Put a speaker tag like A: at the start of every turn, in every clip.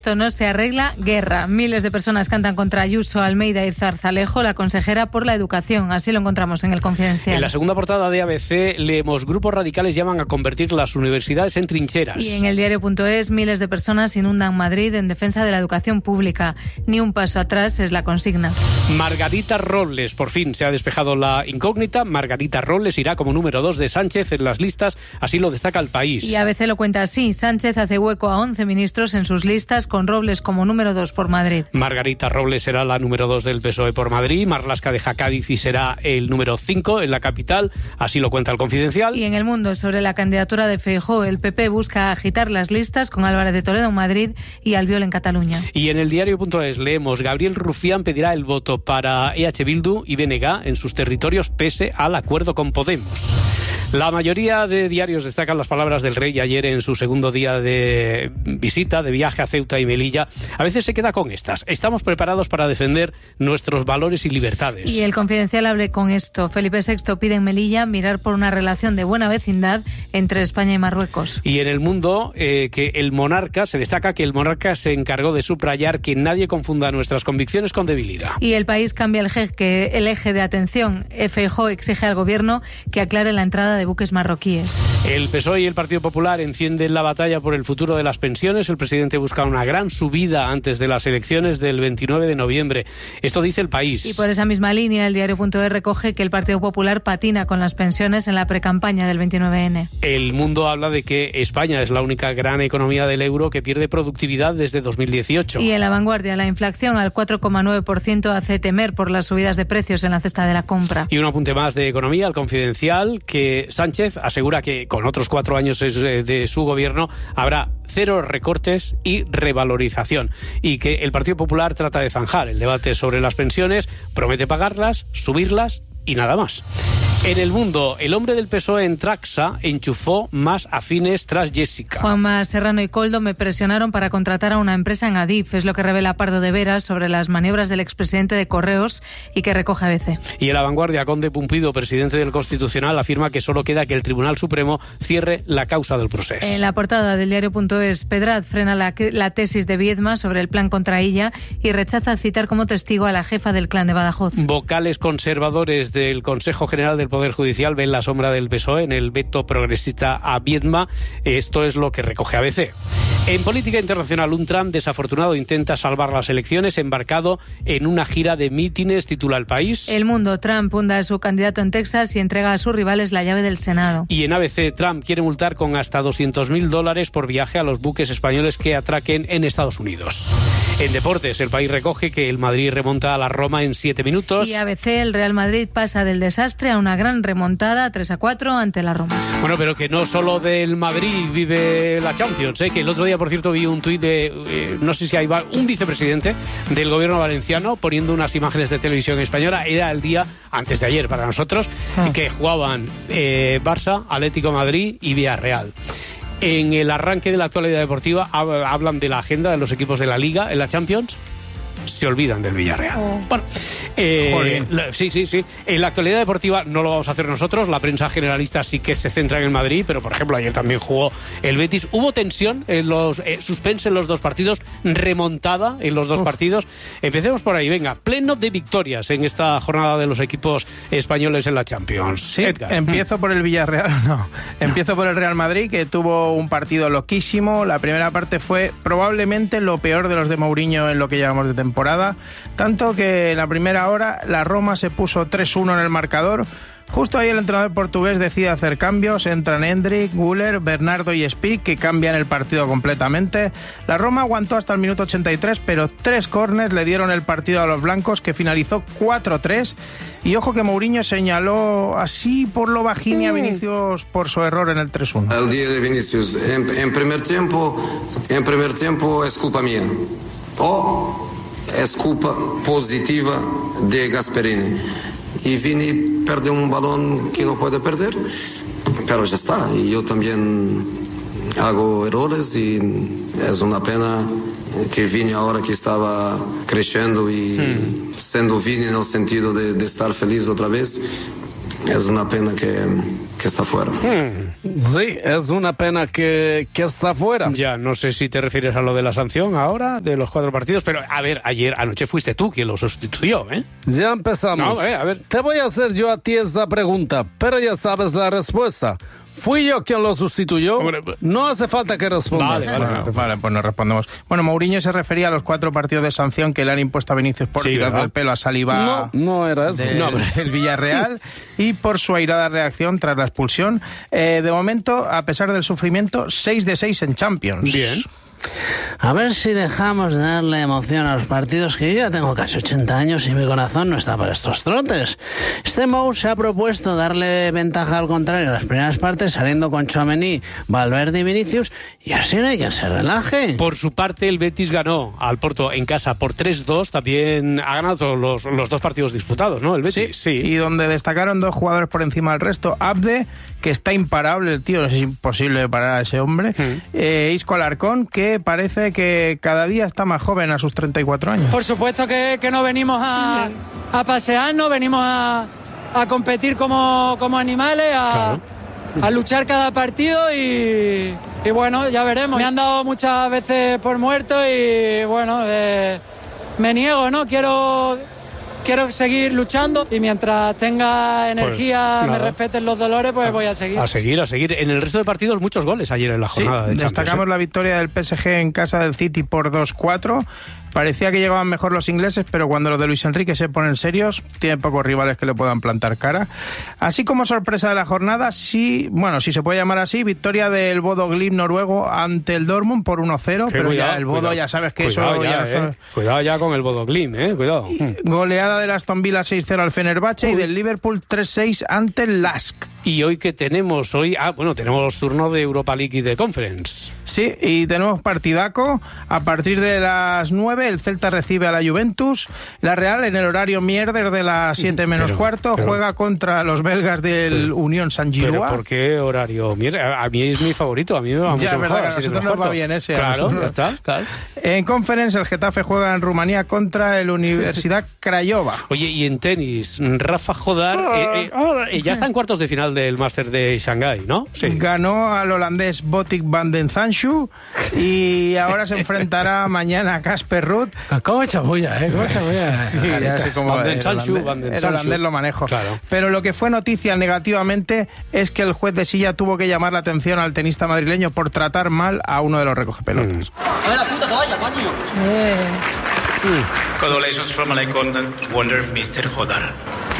A: Esto no se arregla, guerra. Miles de personas cantan contra Ayuso, Almeida y Zarzalejo, la consejera por la educación. Así lo encontramos en El Confidencial.
B: En la segunda portada de ABC leemos: grupos radicales llaman a convertir las universidades en trincheras.
A: Y en el diario.es, miles de personas inundan Madrid en defensa de la educación pública. Ni un paso atrás es la consigna.
B: Margarita Robles, por fin se ha despejado la incógnita. Margarita Robles irá como número 2 de Sánchez en las listas, así lo destaca El País.
A: Y ABC lo cuenta así: Sánchez hace hueco a 11 ministros en sus listas, con Robles como número 2 por Madrid.
B: Margarita Robles será la número 2 del PSOE por Madrid. Marlaska deja Cádiz y será el número 5 en la capital, así lo cuenta El Confidencial.
A: Y en El Mundo, sobre la candidatura de Feijóo, el PP busca agitar las listas con Álvarez de Toledo en Madrid y Albiol en Cataluña.
B: Y en el diario.es leemos: Gabriel Rufián pedirá el voto para EH Bildu y BNG en sus territorios pese al acuerdo con Podemos. La mayoría de diarios destacan las palabras del rey ayer en su segundo día de visita, de viaje a Ceuta y Melilla. A veces se queda con estas: estamos preparados para defender nuestros valores y libertades.
A: Y El Confidencial abre con esto: Felipe VI pide en Melilla mirar por una relación de buena vecindad entre España y Marruecos.
B: Y en El Mundo, que el monarca, se destaca que el monarca se encargó de subrayar que nadie confunda nuestras convicciones con debilidad.
A: Y El País cambia el eje de atención. Feijóo exige al gobierno que aclare la entrada de buques marroquíes.
B: El PSOE y el Partido Popular encienden la batalla por el futuro de las pensiones. El presidente busca una gran subida antes de las elecciones del 29 de noviembre. Esto dice El País.
A: Y por esa misma línea, el diario.es recoge que el Partido Popular patina con las pensiones en la precampaña del 29N.
B: El Mundo habla de que España es la única gran economía del euro que pierde productividad desde 2018.
A: Y en La Vanguardia, la inflación al 4,9% hace temer por las subidas de precios en la cesta de la compra.
B: Y un apunte más de economía, El Confidencial, que Sánchez asegura que con otros 4 años de su gobierno habrá 0 recortes y revalorización, y que el Partido Popular trata de zanjar el debate sobre las pensiones, promete pagarlas, subirlas y nada más. En El Mundo, el hombre del PSOE en Traxa enchufó más afines tras Jessica.
A: Juanma Serrano y Koldo me presionaron para contratar a una empresa en Adif, es lo que revela Pardo de Veras sobre las maniobras del expresidente de Correos y que recoge ABC.
B: Y en La Vanguardia, Conde Pumpido, presidente del Constitucional, afirma que solo queda que el Tribunal Supremo cierre la causa del proceso.
A: En la portada del diario.es, Pedraz frena la tesis de Viedma sobre el plan contra ella y rechaza citar como testigo a la jefa del clan de Badajoz.
B: Vocales conservadores del Consejo General del Poder Judicial ven la sombra del PSOE en el veto progresista a Viedma. Esto es lo que recoge ABC. En política internacional, un Trump desafortunado intenta salvar las elecciones embarcado en una gira de mítines, titula El País.
A: El Mundo, Trump hunda a su candidato en Texas y entrega a sus rivales la llave del Senado.
B: Y en ABC, Trump quiere multar con hasta $200.000 por viaje a los buques españoles que atraquen en Estados Unidos. En deportes, El País recoge que el Madrid remonta a la Roma en 7 minutos.
A: Y ABC, el Real Madrid pasa del desastre a una gran remontada 3-4 ante la Roma.
B: Bueno, pero que no solo del Madrid vive la Champions, que el otro día, por cierto, vi un tuit de, no sé si hay un vicepresidente del gobierno valenciano poniendo unas imágenes de televisión española. Era el día antes de ayer para nosotros, que jugaban Barça, Atlético de Madrid y Villarreal. En el arranque de la actualidad deportiva hablan de la agenda de los equipos de la Liga en la Champions. Se olvidan del Villarreal. Bueno, sí. En la actualidad deportiva no lo vamos a hacer nosotros. La prensa generalista sí que se centra en el Madrid, pero por ejemplo ayer también jugó el Betis. Hubo tensión en los suspense en los dos partidos, remontada en los dos partidos. Empecemos por ahí, venga, pleno de victorias en esta jornada de los equipos españoles en la Champions.
C: Sí,
B: Edgar.
C: Empiezo por el Villarreal, empiezo por el Real Madrid, que tuvo un partido loquísimo. La primera parte fue probablemente lo peor de los de Mourinho en lo que llevamos de temporada, tanto que en la primera hora la Roma se puso 3-1 en el marcador. Justo ahí el entrenador portugués decide hacer cambios, entran Endrick, Güler, Bernardo y Spic, que cambian el partido completamente. La Roma aguantó hasta el minuto 83, pero 3 córners le dieron el partido a los blancos, que finalizó 4-3. Y ojo que Mourinho señaló así por lo bajín a Vinicius por su error en el 3-1.
D: El día de Vinicius, en primer tiempo es culpa mía. Es culpa positiva de Gasperini. Y Vini pierde un balón que no puede perder, pero ya está. Y yo también hago errores y es una pena que Vini ahora que estaba creciendo y siendo Vini en el sentido de estar feliz otra vez, es una pena que está fuera.
E: Sí, es una pena que está fuera.
B: Ya, no sé si te refieres a lo de la sanción ahora, de los 4 partidos, pero a ver, anoche fuiste tú quien lo sustituyó, ¿eh?
E: Ya empezamos.
B: No, a ver.
E: Te voy a hacer yo a ti esa pregunta, pero ya sabes la respuesta. ¿Fui yo quien lo sustituyó?
B: Hombre,
E: no hace falta que respondas.
C: Vale, pues no respondemos. Bueno, Mourinho se refería a los 4 partidos de sanción que le han impuesto a Vinicius por tirar del pelo a Saliba.
E: No era eso.
C: Del Villarreal y por su airada reacción tras la expulsión. De momento, a pesar del sufrimiento, 6 de 6 en Champions.
B: Bien.
F: A ver si dejamos de darle emoción a los partidos, que yo ya tengo casi 80 años y mi corazón no está para estos trotes. Este Mou se ha propuesto darle ventaja al contrario en las primeras partes, saliendo con Tchouaméni, Valverde y Vinicius, y así no hay quien se relaje.
B: Por su parte, el Betis ganó al Porto en casa por 3-2. También ha ganado todos los 2 partidos disputados, ¿no? El Betis, sí.
C: Y donde destacaron 2 jugadores por encima del resto. Abde, que está imparable, el tío, es imposible parar a ese hombre. Isco Alarcón, que parece que cada día está más joven a sus 34 años.
G: Por supuesto que no venimos a pasearnos, venimos a competir como animales, a luchar cada partido y bueno, ya veremos. Me han dado muchas veces por muerto y bueno, me niego, ¿no? Quiero seguir luchando y mientras tenga energía, me respeten los dolores, pues voy a seguir.
B: A seguir. En el resto de partidos, muchos goles ayer en la jornada de Champions.
C: Destacamos la victoria del PSG en casa del City por 2-4. Parecía que llegaban mejor los ingleses, pero cuando los de Luis Enrique se ponen serios, tienen pocos rivales que le puedan plantar cara. Así como sorpresa de la jornada, si se puede llamar así, victoria del Bodo Glimt noruego ante el Dortmund por 1-0, pero cuidado, ya el Bodo ya sabes que
B: cuidado,
C: eso...
B: Cuidado ya con el Bodo Glimt, cuidado.
C: Goleada del Aston Villa 6-0 al Fenerbahce y del Liverpool 3-6 ante el Lask.
B: ¿Y hoy qué tenemos? Tenemos turno de Europa League y de Conference.
C: Sí, y tenemos partidaco. A partir de las 9 el Celta recibe a la Juventus. La Real, en el horario mierder de las 7 menos cuarto, juega contra los belgas del Unión Saint-Gilloise.
B: ¿Pero por qué horario mierder? A mí es mi favorito, a mí me va mucho mejor.
C: A nosotros nos va bien ese.
B: Claro, ya está. Claro.
C: En Conference, el Getafe juega en Rumanía contra el Universidad Craiova.
B: Oye, y en tenis, Rafa Jodar ya está en cuartos de final del Máster de Shanghái, ¿no? Sí.
C: Ganó al holandés Botic van den Zandschu y ahora se enfrentará mañana a Casper Ruud.
F: ¿Cómo chabulla, ¿Cómo chabulla?
C: Sí, ya sé cómo
B: el
C: holandés lo manejo.
B: Claro.
C: Pero lo que fue noticia negativamente es que el juez de silla tuvo que llamar la atención al tenista madrileño por tratar mal a uno de los recogepelotas.
H: ¡A ver la puta toalla, coño!
I: Congratulations from Icon Wonder Mr. Jodar.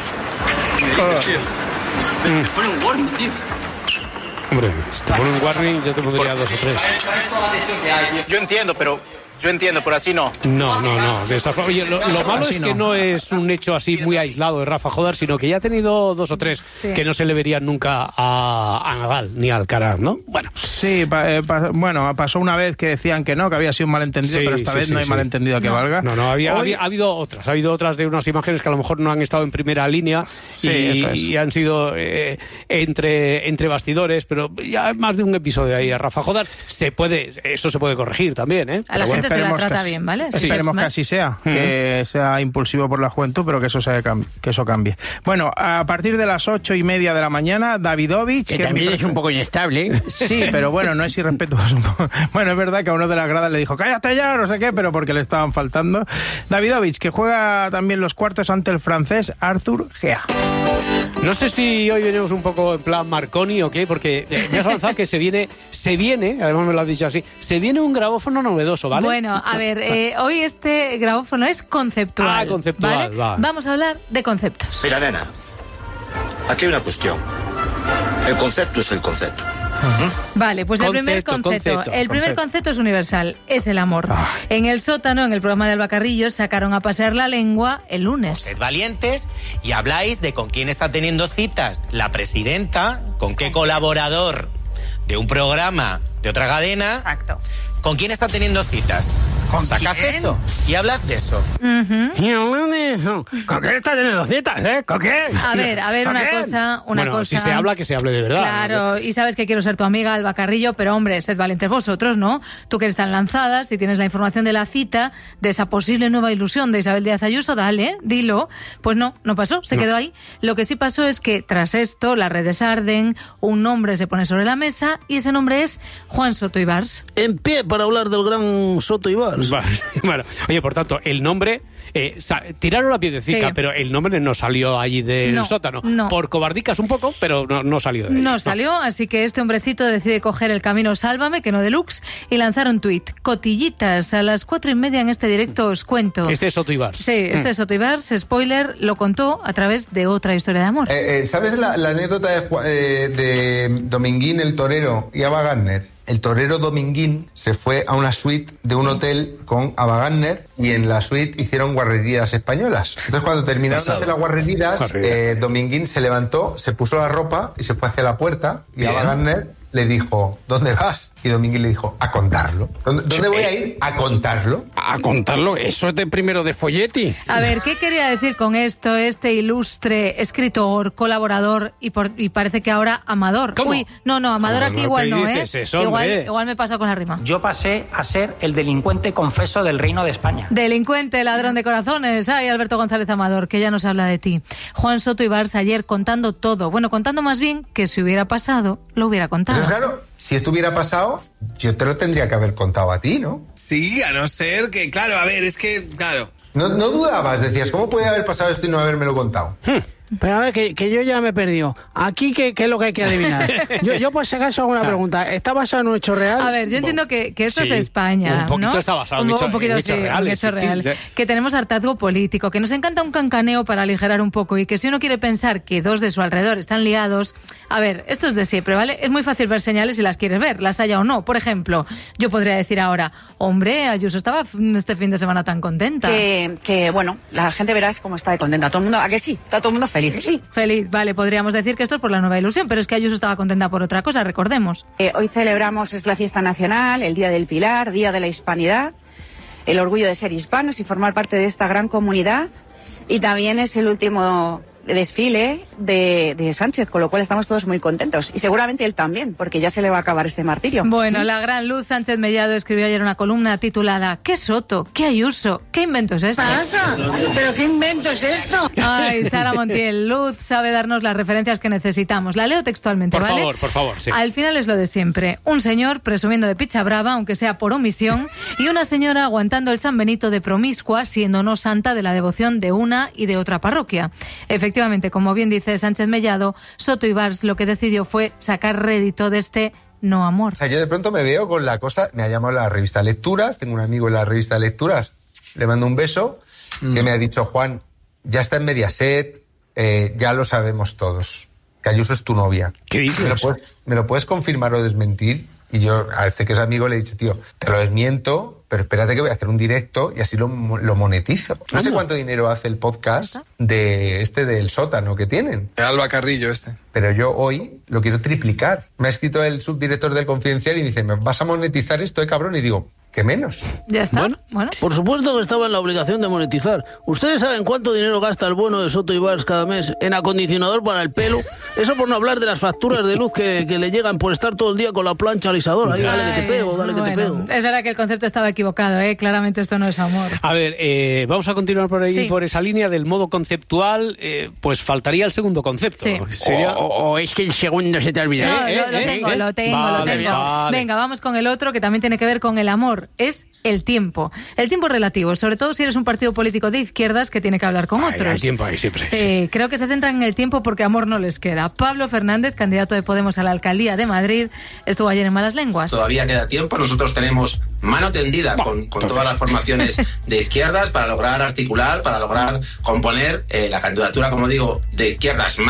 H: Me pone un warning, tío.
B: Hombre, si te pone un warning, yo te pondría 2 o 3.
I: Yo entiendo, pero así no.
B: No. De esa forma. Oye, lo malo es que no es un hecho así muy aislado de Rafa Jodar, sino que ya ha tenido 2 o 3 que no se le verían nunca a Nadal ni a Alcaraz, ¿no? Bueno.
C: Sí, pasó una vez que decían que no, que había sido un malentendido, pero esta vez no hay malentendido que valga.
B: No, ha habido otras de unas imágenes que a lo mejor no han estado en primera línea y han sido entre bastidores, pero ya más de un episodio ahí a Rafa Jodar. Eso se puede corregir también, ¿eh?
A: A la gente se la trata bien, ¿vale?
C: Esperemos que así sea, que sea impulsivo por la juventud, pero que eso cambie. Bueno, a partir de las 8:30 de la mañana, Davidovich...
F: Que también es un poco inestable.
C: Sí, pero bueno, no es irrespetuoso. Bueno, es verdad que a uno de las gradas le dijo, cállate ya, no sé qué, pero porque le estaban faltando. Davidovich, que juega también los cuartos ante el francés Arthur Gea.
B: No sé si hoy venimos un poco en plan Marconi o qué, porque me has avanzado que se viene, además me lo has dicho así, se viene un grabófono novedoso, ¿vale?
A: Bueno, a ver, hoy este grabófono es conceptual.
B: Conceptual, ¿vale? Va.
A: Vamos a hablar de conceptos.
J: Mira, nena, aquí hay una cuestión. El concepto es el concepto.
A: Vale, pues el primer concepto es universal, es el amor. En el sótano, en el programa de Alba Carrillo, sacaron a pasear la lengua el lunes.
K: Sed valientes y habláis de con quién está teniendo citas la presidenta, con qué colaborador de un programa de otra cadena.
A: Exacto.
K: ¿Con quién está teniendo citas? Sacad eso y hablad de eso.
E: Y hablad de eso. ¿Con qué está teniendo citas, ¿Con qué?
A: A ver, una cosa.
B: Si se habla, que se hable de verdad.
A: Claro, y sabes que quiero ser tu amiga, Alba Carrillo, pero hombre, sed valientes vosotros, ¿no? Tú que eres tan lanzada, si tienes la información de la cita, de esa posible nueva ilusión de Isabel Díaz Ayuso, dale, dilo. Pues no pasó, se quedó ahí. Lo que sí pasó es que tras esto, las redes arden, un nombre se pone sobre la mesa y ese nombre es Juan Soto Ibars.
E: En pie para hablar del gran Soto Ibars.
B: Bueno, oye, por tanto, el nombre, tiraron la piedecica,
A: Sí.
B: pero el nombre no salió allí del sótano.
A: No.
B: Por cobardicas un poco, pero no salió de ahí.
A: No salió, así que este hombrecito decide coger el camino Sálvame, que no deluxe, y lanzar un tuit. Cotillitas, a las 4:30 en este directo os cuento.
B: Este es Soto Ibars.
A: Sí, este es Soto Ibars, spoiler, lo contó a través de otra historia de amor.
L: ¿Sabes la anécdota de Dominguín el torero y Ava Gardner? El torero Dominguín se fue a una suite de un hotel con Ava Gardner y en la suite hicieron guarrerías españolas. Entonces cuando terminaron de hacer las guarrerías, Dominguín se levantó, se puso la ropa y se fue hacia la puerta y Ava Gardner le dijo, ¿dónde vas? Y Dominguín le dijo, a contarlo. ¿Dónde voy a ir? A contarlo.
C: ¿A contarlo? Eso es de primero de folletti.
A: A ver, ¿qué quería decir con esto este ilustre escritor, colaborador y parece que ahora amador?
B: ¿Cómo?
A: Uy, no, amador aquí igual no, ¿eh?
B: Eso,
A: igual me pasa con la rima.
M: Yo pasé a ser el delincuente confeso del Reino de España.
A: Delincuente, ladrón de corazones. Ay, Alberto González Amador, que ya nos habla de ti. Juan Soto Ibars ayer contando todo. Bueno, contando más bien que si hubiera pasado, lo hubiera contado.
L: Pero claro, si esto hubiera pasado, yo te lo tendría que haber contado a ti, ¿no?
N: Sí, a no ser que, claro, a ver, es que, claro.
L: No dudabas, decías, ¿cómo puede haber pasado esto y no habérmelo contado?
F: Pero a ver, que yo ya me he perdido. Aquí, ¿qué es lo que hay que adivinar? Yo por si acaso hago una pregunta. ¿Está basado en un hecho real?
A: A ver, yo entiendo que esto es España,
B: un poquito
A: ¿no?
B: está basado en hechos reales.
A: Un hecho real. Que tenemos hartazgo político, que nos encanta un cancaneo para aligerar un poco y que si uno quiere pensar que dos de su alrededor están liados... A ver, esto es de siempre, ¿vale? Es muy fácil ver señales si las quieres ver, las haya o no. Por ejemplo, yo podría decir ahora, hombre, Ayuso estaba este fin de semana tan contenta.
O: Que bueno, la gente verás cómo está de contenta. Todo el mundo, ¿a que sí? Está todo el mundo feliz.
A: Sí, feliz, vale, podríamos decir que esto es por la nueva ilusión, pero es que Ayuso estaba contenta por otra cosa, recordemos.
O: Hoy celebramos, es la fiesta nacional, el Día del Pilar, Día de la Hispanidad, el orgullo de ser hispanos y formar parte de esta gran comunidad. Y también es el último desfile de Sánchez, con lo cual estamos todos muy contentos. Y seguramente él también, porque ya se le va a acabar este martirio.
A: Bueno, la gran Luz Sánchez Mellado escribió ayer una columna titulada ¿Qué Soto? ¿Qué Ayuso? ¿Qué invento es esto?
O: ¿Qué pasa? ¿Pero qué invento es esto?
A: Ay, Sara Montiel, Luz sabe darnos las referencias que necesitamos. La leo textualmente, ¿vale?
B: Por favor, sí.
A: Al final es lo de siempre. Un señor presumiendo de picha brava, aunque sea por omisión, y una señora aguantando el San Benito de promiscua, siendo no santa de la devoción de una y de otra parroquia. Efectivamente, como bien dice Sánchez Mellado, Soto Ibars lo que decidió fue sacar rédito de este no amor.
L: O sea, yo de pronto me veo con la cosa, me ha llamado la revista Lecturas, tengo un amigo en la revista Lecturas, le mando un beso, que me ha dicho, Juan, ya está en Mediaset, ya lo sabemos todos, que Ayuso es tu novia.
B: ¿Qué dices?
L: ¿Me lo puedes confirmar o desmentir? Y yo a este que es amigo le he dicho, tío, te lo desmiento, pero espérate que voy a hacer un directo y así lo monetizo. No sé cuánto dinero hace el podcast del sótano que tienen.
N: Alba Carrillo este.
L: Pero yo hoy lo quiero triplicar. Me ha escrito el subdirector del Confidencial y me dice, ¿me vas a monetizar esto, cabrón? Y digo, ¿qué menos?
A: Ya está. Bueno.
E: Por supuesto que estaba en la obligación de monetizar. ¿Ustedes saben cuánto dinero gasta el bueno de Soto Ibars cada mes en acondicionador para el pelo? Eso por no hablar de las facturas de luz que le llegan por estar todo el día con la plancha alisadora. Ahí, dale que te pego, dale que te pego.
A: Es verdad que el concepto estaba equivocado, ¿eh? Claramente esto no es amor.
B: A ver, vamos a continuar por ahí, por esa línea del modo conceptual. Pues faltaría el segundo concepto.
A: Sí.
B: Sería...
C: O es que el segundo se te ha olvidado.
A: No, lo tengo.
B: Vale.
A: Venga, vamos con el otro que también tiene que ver con el amor. Es el tiempo. El tiempo relativo, sobre todo si eres un partido político de izquierdas que tiene que hablar con otros.
B: Hay tiempo ahí siempre.
A: Sí, creo que se centran en el tiempo porque amor no les queda. Pablo Fernández, candidato de Podemos a la alcaldía de Madrid, estuvo ayer en Malas Lenguas.
P: Todavía queda tiempo. Nosotros tenemos mano tendida con todas las formaciones de izquierdas para lograr articular, para lograr componer la candidatura, como digo, de izquierdas más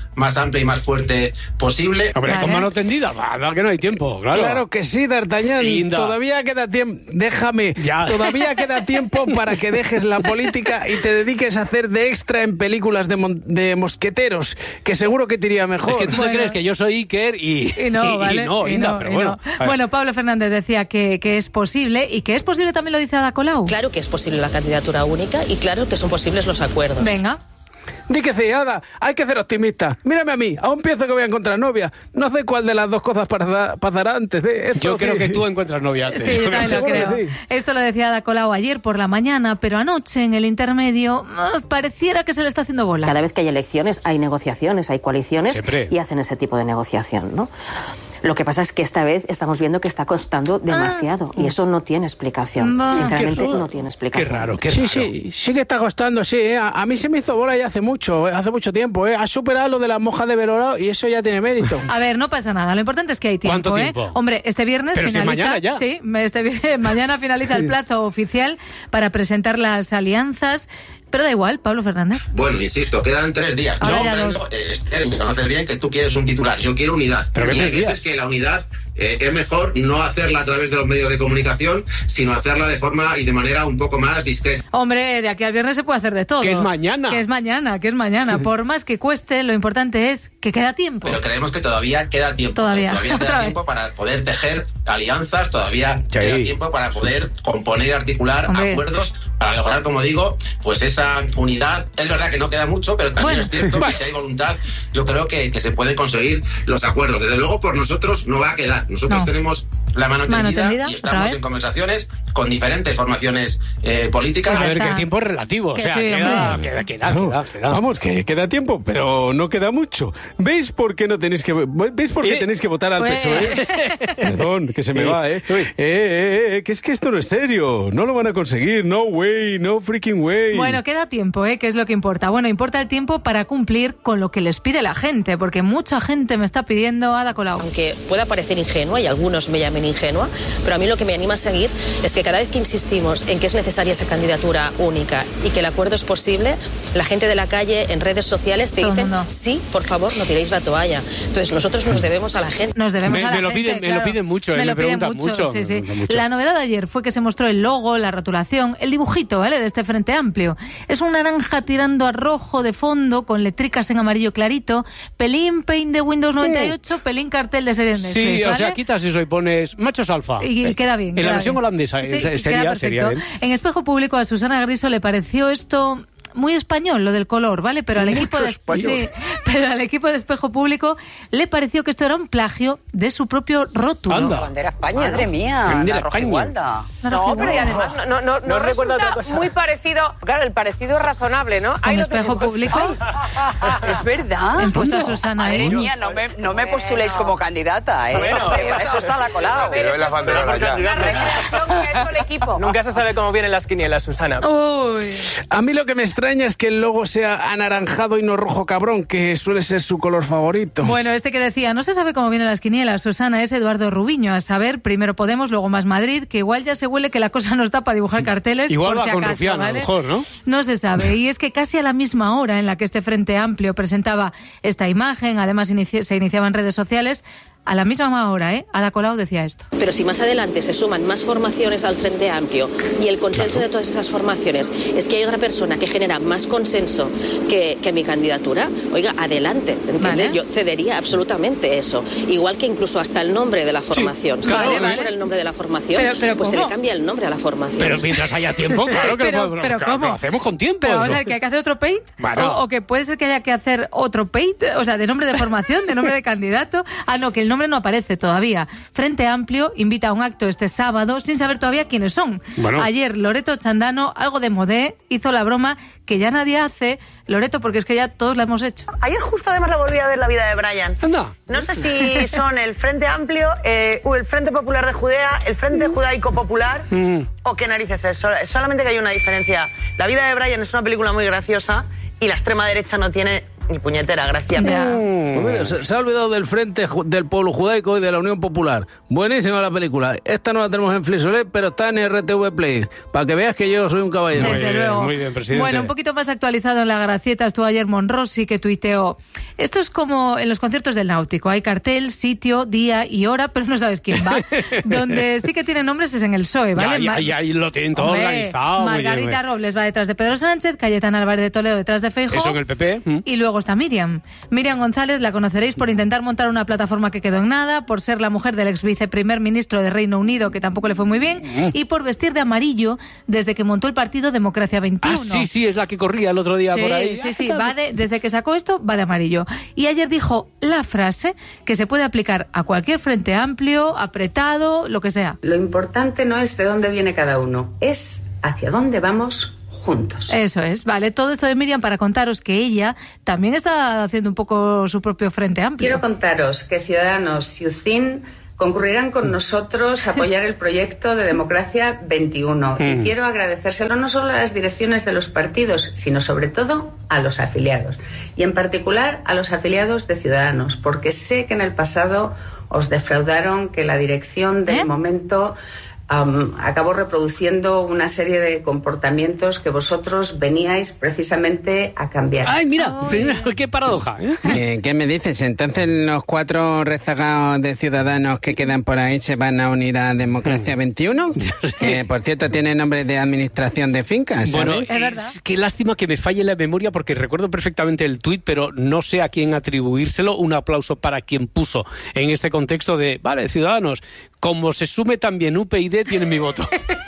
P: más amplia y más fuerte posible.
B: Hombre, con mano tendida, va, que no hay tiempo, claro.
E: Claro que sí, D'Artagnan.
B: Linda.
E: Todavía queda tiempo. Déjame.
B: Ya.
E: Todavía queda tiempo para que dejes la política y te dediques a hacer de extra en películas de mosqueteros, que seguro que te iría mejor.
B: Es que tú te crees que yo soy Iker y
A: no, ¿vale?
B: pero bueno.
A: Bueno, Pablo Fernández decía que es posible, y que es posible también lo dice Ada Colau.
Q: Claro que es posible la candidatura única y claro que son posibles los acuerdos.
A: Venga.
E: Di que sí, Ada, hay que ser optimista. Mírame a mí, aún pienso que voy a encontrar novia. No sé cuál de las dos cosas pasará antes.
B: Yo creo que tú encuentras novia antes.
A: Sí, yo también lo creo.
E: Sí.
A: Esto lo decía Ada Colau ayer por la mañana, pero anoche en el intermedio pareciera que se le está haciendo bola.
Q: Cada vez que hay elecciones hay negociaciones, hay coaliciones.
B: Siempre.
Q: Y hacen ese tipo de negociación, ¿no? Lo que pasa es que esta vez estamos viendo que está costando demasiado y eso no tiene explicación. Sinceramente, no tiene explicación.
B: Qué raro.
E: Sí que está costando, sí. A mí se me hizo bola ya hace mucho tiempo. Ha superado lo de las mojas de Belorado y eso ya tiene mérito.
A: A ver, no pasa nada. Lo importante es que hay tiempo.
B: ¿Cuánto tiempo?
A: Hombre, este viernes
B: Pero
A: finaliza.
B: si mañana ya.
A: Sí, mañana finaliza el plazo oficial para presentar las alianzas. Pero da igual, Pablo Fernández.
P: Bueno, insisto, quedan 3 días.
A: Ahora
P: Yo
A: ya
P: comprendo, Esther, me conoces bien, que tú quieres un titular. Yo quiero unidad.
B: Pero
P: y
B: ¿qué
P: hay
B: 3
P: veces que la unidad es mejor no hacerla a través de los medios de comunicación, sino hacerla de forma y de manera un poco más discreta.
A: Hombre, de aquí al viernes se puede hacer de todo.
B: Que es mañana.
A: Que es mañana. Por más que cueste, lo importante es que queda tiempo.
P: Pero creemos que todavía queda tiempo.
A: Todavía
P: queda tiempo para poder tejer alianzas, todavía queda tiempo para poder componer y articular acuerdos para lograr, como digo, pues esa unidad. Es verdad que no queda mucho, pero también es cierto que si hay voluntad, yo creo que se pueden conseguir los acuerdos. Desde luego, por nosotros no va a quedar. Nosotros tenemos la mano tendida y estamos en conversaciones con diferentes formaciones políticas.
B: A ver, que el tiempo es relativo.
A: Que
B: o sea,
A: sí,
B: queda.
E: Vamos, que queda tiempo, pero no queda mucho. ¿Veis por qué tenéis que votar al PSOE? Perdón, que se me va, que es que esto no es serio. No lo van a conseguir. No way, no freaking way.
A: Bueno, queda tiempo, que es lo que importa. Bueno, importa el tiempo para cumplir con lo que les pide la gente, porque mucha gente me está pidiendo Ada Colau.
Q: Aunque pueda parecer ingenua y algunos me llamen ingenua, pero a mí lo que me anima a seguir es que cada vez que insistimos en que es necesaria esa candidatura única y que el acuerdo es posible, la gente de la calle, en redes sociales, te dicen, sí, por favor, no tiréis la toalla. Entonces nosotros nos debemos a la gente.
A: Nos debemos a la gente,
B: Me lo piden mucho, me preguntan mucho.
A: Sí. La novedad de ayer fue que se mostró el logo, la rotulación, el dibujito, ¿vale?, de este Frente Amplio. Es un naranja tirando a rojo de fondo, con letricas en amarillo clarito, pelín paint de Windows 98, pelín cartel de serie Netflix,
B: Sí,
A: ¿vale?
B: O sea, quitas eso y pones machos alfa.
A: Y queda bien.
B: En la versión holandesa sería bien.
A: En Espejo Público a Susana Griso le pareció esto muy español, lo del color, ¿vale? Pero al equipo de Espejo Público le pareció que esto era un plagio de su propio rótulo.
B: Anda.
R: Bandera España, madre mía, la rojigualda.
S: No, pero y además no resulta muy parecido. Claro, el parecido es razonable, ¿no?
A: ¿Con Espejo Público?
R: Es verdad.
A: En puesto a Susana.
R: Madre mía, no me postuléis como candidata, porque para eso está la Colau.
S: Pero es la bandera ya. La recreación que ha hecho el equipo.
T: Nunca se sabe cómo vienen las quinielas, Susana.
A: Uy.
E: A mí lo que me extraña es que el logo sea anaranjado y no rojo cabrón, que suele ser su color favorito.
A: Bueno, este que decía, no se sabe cómo vienen las quinielas, Susana, es Eduardo Rubiño. A saber, primero Podemos, luego Más Madrid, que igual ya se huele que la cosa no está para dibujar carteles.
B: Igual
A: por
B: va
A: si
B: con
A: acaso,
B: Rufián,
A: ¿vale?
B: a lo mejor, ¿no?
A: No se sabe. Y es que casi a la misma hora en la que este Frente Amplio presentaba esta imagen, además se iniciaba en redes sociales, a la misma hora, Ada Colau decía esto.
Q: Pero si más adelante se suman más formaciones al Frente Amplio y el consenso de todas esas formaciones es que hay otra persona que genera más consenso que mi candidatura, oiga, adelante, ¿entiendes?
A: Vale.
Q: Yo cedería absolutamente eso. Igual que incluso hasta el nombre de la formación.
B: Sí, claro,
Q: ¿Sabe por el nombre de la formación?
A: Pero
Q: pues se le
A: ¿cómo?
Q: cambia el nombre a la formación.
B: Pero mientras haya tiempo, claro que
A: Pero ¿cómo?
B: lo hacemos con tiempo.
A: Pero vamos
B: eso.
A: a ver, que hay que hacer otro paint,
B: Bueno.
A: o que puede ser que haya que hacer otro paint, o sea, de nombre de formación, de nombre de candidato. Ah, no, que el nombre no aparece todavía. Frente Amplio invita a un acto este sábado sin saber todavía quiénes son.
B: Bueno.
A: Ayer Loreto Chandano, algo de modé, hizo la broma que ya nadie hace, Loreto, porque es que ya todos la hemos hecho.
S: Ayer justo además la volví a ver La vida de Brian.
B: Anda.
S: No sé si son el Frente Amplio, el Frente Popular de Judea, el Frente Judaico Popular o qué narices es. Solamente que hay una diferencia. La vida de Brian es una película muy graciosa y la extrema derecha no tiene ni puñetera gracia.
E: Pues mira, se ha olvidado del Frente del Pueblo Judaico y de la Unión Popular. Buenísima la película. Esta no la tenemos en Flisolet, pero está en RTV Play. Para que veas que yo soy un caballero.
A: Desde luego.
B: Muy bien, presidente.
A: Bueno, un poquito más actualizado en la Gracieta estuvo ayer Monrosi, que tuiteó: esto es como en los conciertos del Náutico. Hay cartel, sitio, día y hora, pero no sabes quién va. Donde sí que tiene nombres es en el PSOE, ¿vale?
B: Ya lo tienen todo organizado.
A: Margarita Robles va detrás de Pedro Sánchez, Cayetana Álvarez de Toledo detrás de Feijóo.
B: Eso en el PP.
A: Y luego está Miriam González, la conoceréis por intentar montar una plataforma que quedó en nada, por ser la mujer del ex viceprimer ministro de Reino Unido, que tampoco le fue muy bien, y por vestir de amarillo desde que montó el partido Democracia 21.
B: Sí, es la que corría el otro día por ahí.
A: Sí, desde que sacó esto va de amarillo. Y ayer dijo la frase que se puede aplicar a cualquier frente amplio, apretado, lo que sea.
U: Lo importante no es de dónde viene cada uno, es hacia dónde vamos juntos.
A: Eso es, vale. Todo esto de Miriam para contaros que ella también está haciendo un poco su propio frente amplio.
U: Quiero contaros que Ciudadanos y UCIN concurrirán con nosotros a apoyar el proyecto de Democracia 21. Y quiero agradecérselo no solo a las direcciones de los partidos, sino sobre todo a los afiliados. Y en particular a los afiliados de Ciudadanos, porque sé que en el pasado os defraudaron, que la dirección del momento acabó reproduciendo una serie de comportamientos que vosotros veníais precisamente a cambiar.
B: ¡Ay, mira! ¡Qué paradoja!
F: ¿Qué me dices? Entonces los 4 rezagados de Ciudadanos que quedan por ahí se van a unir a Democracia 21, que por cierto tiene nombre de administración de fincas, ¿sabes?
B: Bueno,
A: es verdad.
B: Qué lástima que me falle la memoria, porque recuerdo perfectamente el tuit, pero no sé a quién atribuírselo. Un aplauso para quien puso en este contexto de, vale, Ciudadanos, como se sume también UPyD, tienen mi voto.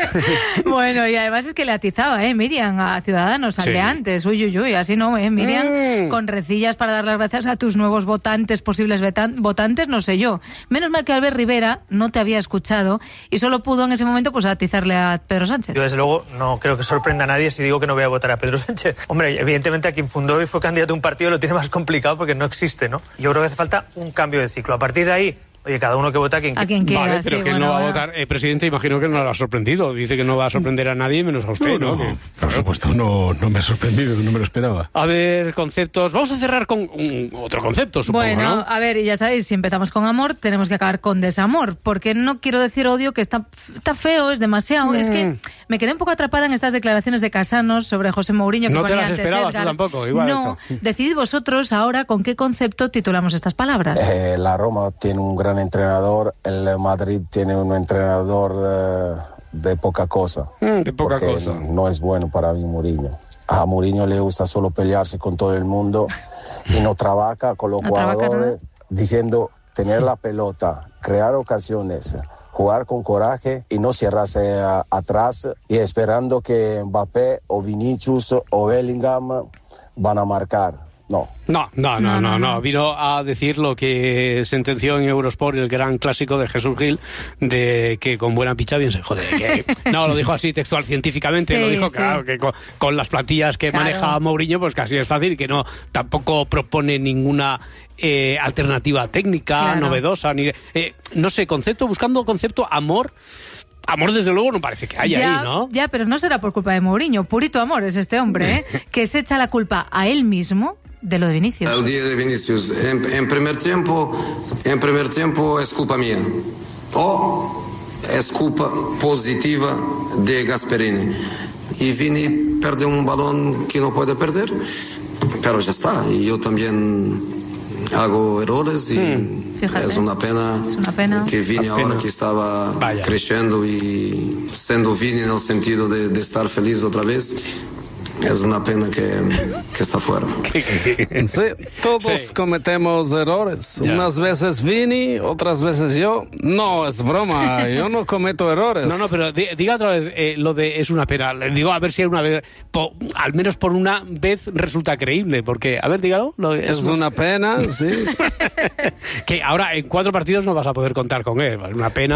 A: Bueno, y además es que le atizaba, Miriam, a Ciudadanos, al de antes. Uy, así no, Miriam, con recillas para dar las gracias a tus nuevos votantes, posibles votantes, no sé yo. Menos mal que Albert Rivera no te había escuchado y solo pudo en ese momento pues atizarle a Pedro Sánchez.
T: Yo desde luego no creo que sorprenda a nadie si digo que no voy a votar a Pedro Sánchez. Hombre, evidentemente a quien fundó y fue candidato a un partido lo tiene más complicado porque no existe, ¿no? Yo creo que hace falta un cambio de ciclo. A partir de ahí, oye, cada uno que vota a quien
A: quiera.
B: Vale, pero que él no va a votar. Presidente, imagino que no lo ha sorprendido. Dice que no va a sorprender a nadie, menos a usted, ¿no?
V: Por supuesto, no me ha sorprendido, no me lo esperaba.
B: A ver, conceptos. Vamos a cerrar con otro concepto, supongo,
A: bueno,
B: ¿no?
A: A ver, y ya sabéis, si empezamos con amor, tenemos que acabar con desamor. Porque no quiero decir odio, que está feo, es demasiado. Es que me quedé un poco atrapada en estas declaraciones de Casanos sobre José Mourinho. Que
B: no te las
A: antes
B: esperabas tú tampoco, igual
A: no,
B: esto.
A: Decidid vosotros ahora con qué concepto titulamos estas palabras.
W: La Roma tiene un gran entrenador. El Madrid tiene un entrenador de poca cosa.
B: De poca cosa.
W: No es bueno para mí Mourinho. A Mourinho le gusta solo pelearse con todo el mundo y no trabaja con los jugadores, diciendo tener la pelota, crear ocasiones, jugar con coraje y no cerrarse atrás y esperando que Mbappé o Vinicius o Bellingham van a marcar. No.
B: Vino a decir lo que sentenció en Eurosport el gran clásico de Jesús Gil, de que con buena picha bien se jode. No, lo dijo así textual, científicamente, lo dijo, claro, que con las plantillas que maneja Mourinho, pues casi es fácil, y que no tampoco propone ninguna alternativa técnica novedosa. No sé, buscando concepto, amor. Amor, desde luego, no parece que haya ahí, ¿no?
A: Ya, pero no será por culpa de Mourinho. Purito amor es este hombre, que se echa la culpa a él mismo de lo de Vinicius.
D: El día de Vinicius, en primer tiempo es culpa mía. O es culpa positiva de Gasperini. Y Vini pierde un balón que no puede perder, pero ya está. Y yo también hago errores y es una pena que Vini ahora que estaba creciendo y siendo Vini en el sentido de estar feliz otra vez, es una pena que está fuera.
E: Sí, todos cometemos errores. Unas veces Vini, otras veces yo. No, es broma, yo no cometo errores.
B: No, pero diga otra vez lo de es una pena. Le digo a ver si una vez, al menos por una vez resulta creíble, porque, a ver, dígalo.
E: Es una pena, sí.
B: Que ahora en 4 partidos no vas a poder contar con él. Es una pena.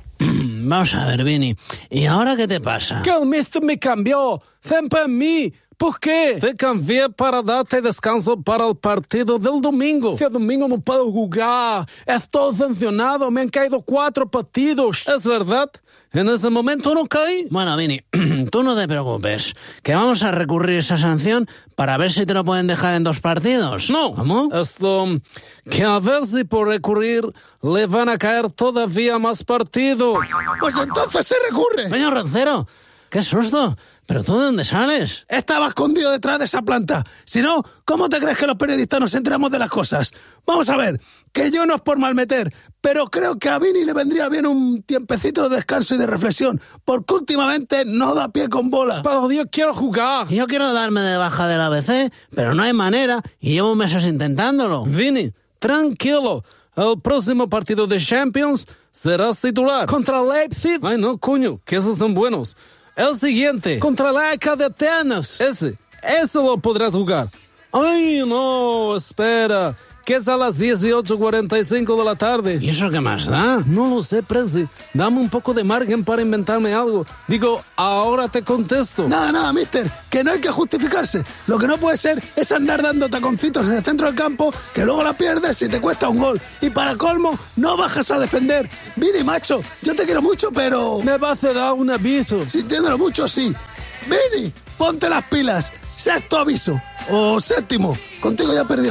F: Vamos a ver, Vini, ¿y ahora qué te pasa?
E: Que el mister me cambió, sempre en mí.
V: ¿Por qué? Te cambié para darte descanso para el partido del domingo. Si el domingo no puedo jugar, estoy sancionado, me han caído 4 partidos. ¿Es verdad? En ese momento no caí.
F: Bueno, Vini, tú no te preocupes, que vamos a recurrir esa sanción para ver si te lo pueden dejar en 2 partidos.
V: No,
F: ¿cómo?
V: Esto, que a ver si por recurrir le van a caer todavía más partidos.
G: Pues entonces se recurre.
F: Señor Roncero, qué susto. ¿Pero tú de dónde sales?
G: Estaba escondido detrás de esa planta. Si no, ¿cómo te crees que los periodistas nos enteramos de las cosas? Vamos a ver, que yo no es por malmeter, pero creo que a Vini le vendría bien un tiempecito de descanso y de reflexión, porque últimamente no da pie con bola.
V: Pero yo quiero jugar.
F: Yo quiero darme de baja del ABC, pero no hay manera, y llevo meses intentándolo.
V: Vini, tranquilo. El próximo partido de Champions serás titular. ¿Contra Leipzig? Ay, no, coño, que esos son buenos. El siguiente, contra la AEK de Atenas. Ese lo podrás jugar. Ay, no, espera, que es a las 18:45 de la tarde.
F: ¿Y eso qué más da?
V: No lo sé, Prezi. Dame un poco de margen para inventarme algo. Digo, ahora te contesto.
G: Nada, mister, que no hay que justificarse. Lo que no puede ser es andar dando taconcitos en el centro del campo, que luego la pierdes y te cuesta un gol. Y para colmo, no bajas a defender. Vini, macho, yo te quiero mucho, pero...
V: Me vas a dar un aviso.
G: Sintiéndolo mucho, sí. Vini, ponte las pilas. 6º aviso. O 7º. Contigo ya perdí.